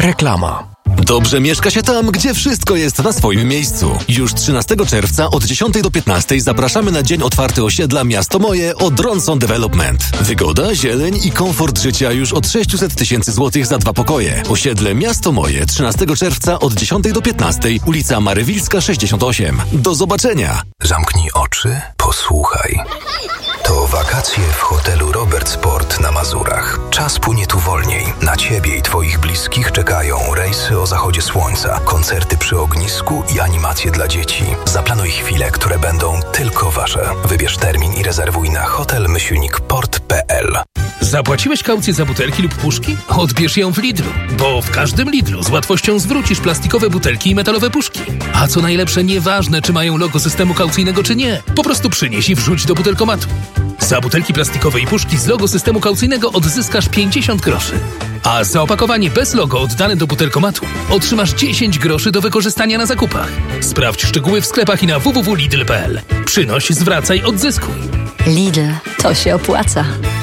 Reklama. Dobrze mieszka się tam, gdzie wszystko jest na swoim miejscu. Już 13 czerwca od 10 do 15 zapraszamy na Dzień Otwarty Osiedla Miasto Moje od Ronson Development. Wygoda, zieleń i komfort życia już od 600 tysięcy złotych za 2 pokoje. Osiedle Miasto Moje 13 czerwca od 10 do 15, ulica Marywilska 68. Do zobaczenia! Zamknij oczy, posłuchaj. To wakacje w hotelu Robert Sport na Mazurach. Czas płynie tu wolniej. Na Ciebie i Twoich bliskich czekają rejsy o zachodzie słońca, koncerty przy ognisku i animacje dla dzieci. Zaplanuj chwile, które będą tylko Wasze. Wybierz termin i rezerwuj na hotel-port.pl. Zapłaciłeś kaucję za butelki lub puszki? Odbierz ją w Lidlu, bo w każdym Lidlu z łatwością zwrócisz plastikowe butelki i metalowe puszki. A co najlepsze, nieważne czy mają logo systemu kaucyjnego czy nie, po prostu przynieś i wrzuć do butelkomatu. Za butelki plastikowe i puszki z logo systemu kaucyjnego odzyskasz 50 groszy. A za opakowanie bez logo oddane do butelkomatu otrzymasz 10 groszy do wykorzystania na zakupach. Sprawdź szczegóły w sklepach i na www.lidl.pl. Przynoś, zwracaj, odzyskuj. Lidl, to się opłaca.